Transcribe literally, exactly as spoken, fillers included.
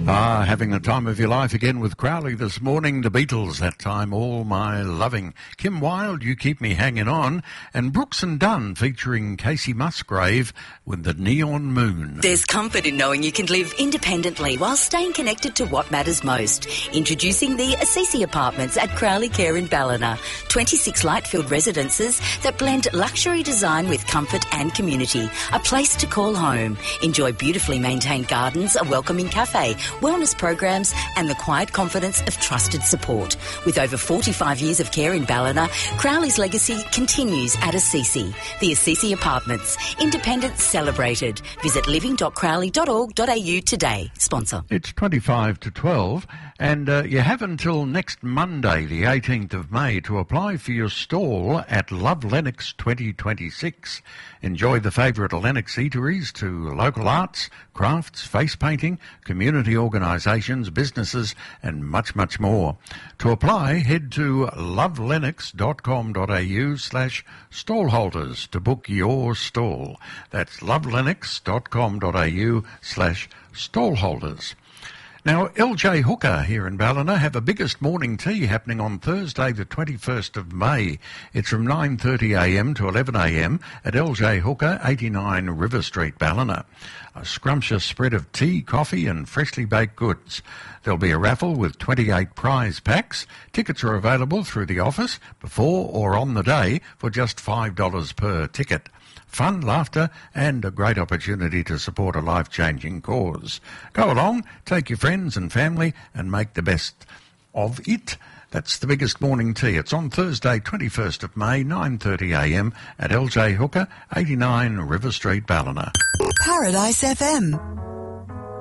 Ah, having the time of your life again with Crowley this morning. The Beatles, that time, All My Loving. Kim Wilde, You Keep Me Hanging On. And Brooks and Dunn featuring Casey Musgrave with The Neon Moon. There's comfort in knowing you can live independently while staying connected to what matters most. Introducing the Assisi Apartments at Crowley Care in Ballina. twenty-six light-filled residences that blend luxury design with comfort and community. A place to call home. Enjoy beautifully maintained gardens, a welcoming cafe, wellness programs and the quiet confidence of trusted support. With over forty-five years of care in Ballina, Crowley's legacy continues at Assisi. The Assisi Apartments. Independence celebrated. Visit living dot crowley dot org dot a u today. Sponsor. It's twenty-five to twelve and uh, you have until next Monday, the eighteenth of May, to apply for your stall at Love Lennox twenty twenty-six. Enjoy the favourite Lennox eateries to local arts, crafts, face painting, community organisations, businesses and much, much more. To apply, head to lovelennox dot com dot a u slash stallholders to book your stall. That's lovelennox dot com dot a u slash stallholders. Now, L J Hooker here in Ballina have a biggest morning tea happening on Thursday the twenty-first of May. It's from nine thirty a m to eleven a m at L J Hooker, eighty-nine River Street, Ballina. A scrumptious spread of tea, coffee and freshly baked goods. There'll be a raffle with twenty-eight prize packs. Tickets are available through the office before or on the day for just five dollars per ticket. Fun, laughter and a great opportunity to support a life-changing cause. Go along, take your friends and family and make the best of it. That's the biggest morning tea. It's on Thursday, twenty-first of May, nine thirty a m at L J Hooker, eighty-nine River Street, Ballina. Paradise F M.